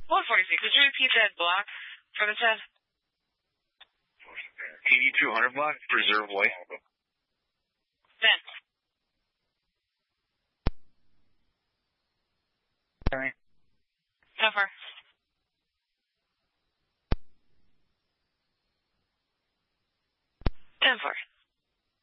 146. Could you repeat that block for the test? TD 200 block, Preserve Way. Then. Sorry. How far? 10-4.